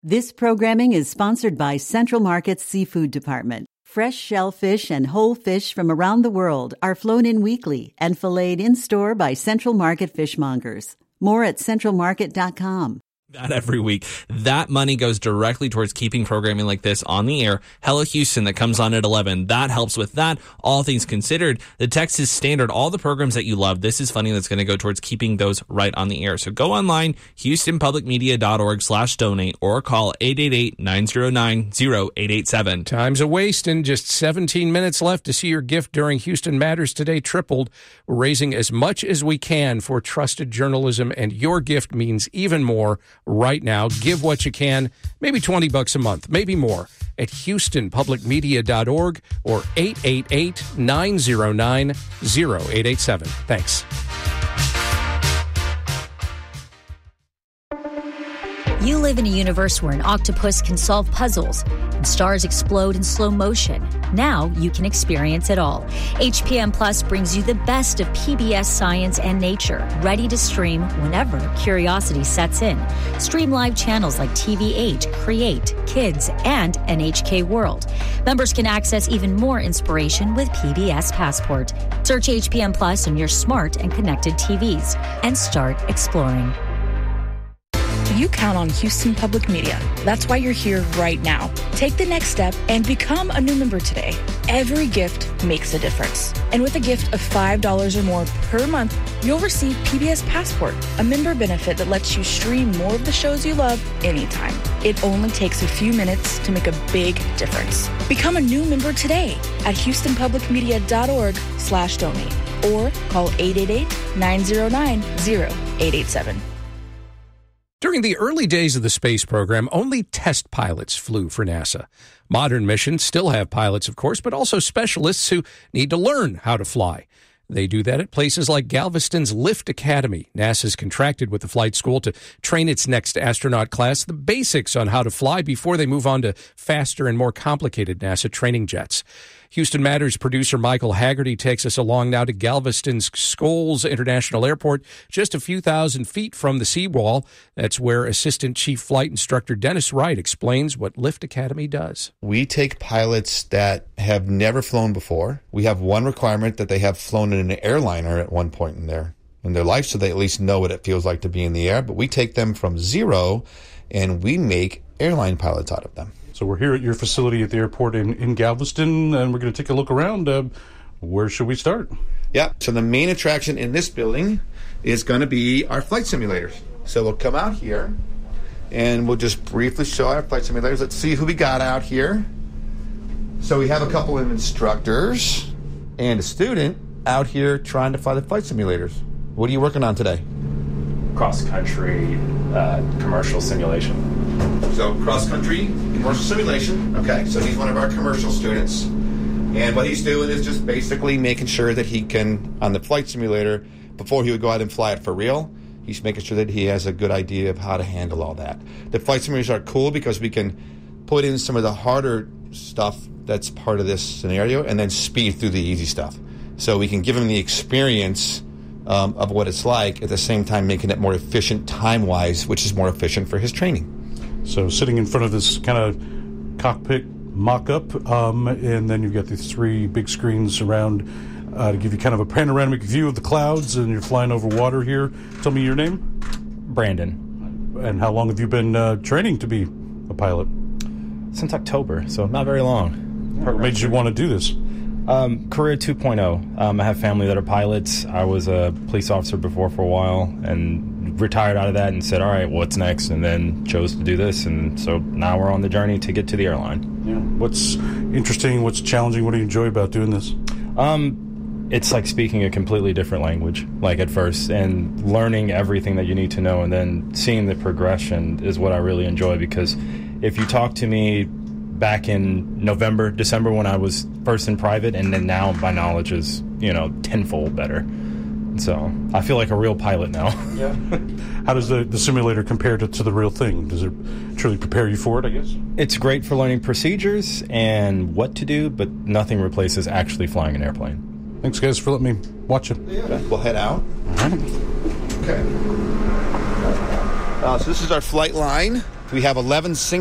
This programming is sponsored by Central Market's Seafood Department. Fresh shellfish and whole fish from around the world are flown in weekly and filleted in-store by Central Market fishmongers. More at centralmarket.com. That every week. That money goes directly towards keeping programming like this on the air. Hello Houston that comes on at 11. That helps with that. All things considered, the Texas Standard, all the programs that you love, This Is Funny, that's going to go towards keeping those right on the air. So go online, houstonpublicmedia.org/donate or call 888-909-0887. Time's a waste and just 17 minutes left to see your gift during Houston Matters Today tripled. We're raising as much as we can for trusted journalism, and your gift means even more. Right now, give what you can, maybe $20 a month, maybe more, at houstonpublicmedia.org or 888-909-0887. Thanks. You live in a universe where an octopus can solve puzzles and stars explode in slow motion. Now you can experience it all. HPM Plus brings you the best of PBS science and nature, ready to stream whenever curiosity sets in. Stream live channels like TV8, Create, Kids, and NHK World. Members can access even more inspiration with PBS Passport. Search HPM Plus on your smart and connected TVs and start exploring. You count on Houston Public Media. That's why you're here right now. Take the next step and become a new member today. Every gift makes a difference. And with a gift of $5 or more per month, you'll receive PBS Passport, a member benefit that lets you stream more of the shows you love anytime. It only takes a few minutes to make a big difference. Become a new member today at houstonpublicmedia.org/donate or call 888-909-0887. During the early days of the space program, only test pilots flew for NASA. Modern missions still have pilots, of course, but also specialists who need to learn how to fly. They do that at places like Galveston's Lift Academy. NASA's contracted with the flight school to train its next astronaut class the basics on how to fly before they move on to faster and more complicated NASA training jets. Houston Matters producer Michael Haggerty takes us along now to Galveston's Scholes International Airport, just a few thousand feet from the seawall. That's where Assistant Chief Flight Instructor Dennis Wright explains what Lift Academy does. We take pilots that have never flown before. We have one requirement that they have flown in an airliner at one point in their life, so they at least know what it feels like to be in the air. But we take them from zero, and we make airline pilots out of them. So we're here at your facility at the airport in Galveston, and we're going to take a look around. Where should we start? Yeah, so the main attraction in this building is going to be our flight simulators. So we'll come out here, and we'll just briefly show our flight simulators. Let's see who we got out here. So we have a couple of instructors and a student out here trying to fly the flight simulators. What are you working on today? Cross-country commercial simulation. So cross-country commercial simulation. Okay, so he's one of our commercial students. And what he's doing is just basically making sure that he can, on the flight simulator, before he would go out and fly it for real, he's making sure that he has a good idea of how to handle all that. The flight simulators are cool because we can put in some of the harder stuff that's part of this scenario and then speed through the easy stuff. So we can give him the experience of what it's like, at the same time making it more efficient time-wise, which is more efficient for his training. So sitting in front of this kind of cockpit mock-up, and then you've got these three big screens around to give you kind of a panoramic view of the clouds, and you're flying over water here. Tell me your name. Brandon. And how long have you been training to be a pilot? Since October, so not very long. What made you want to do this? Career 2.0. I have family that are pilots. I was a police officer before for a while and retired out of that and said, all right, what's next? And then chose to do this. And so now we're on the journey to get to the airline. Yeah. What's interesting? What's challenging? What do you enjoy about doing this? It's like speaking a completely different language, like at first, and learning everything that you need to know and then seeing the progression is what I really enjoy, because if you talk to me back in November, December when I was first in private, and then now my knowledge is, tenfold better. So I feel like a real pilot now. Yeah. How does the simulator compare to the real thing? Does it truly prepare you for it, I guess? It's great for learning procedures and what to do, but nothing replaces actually flying an airplane. Thanks, guys, for letting me watch it. Yeah. Okay. We'll head out. All right. Okay. So this is our flight line. We have 11 single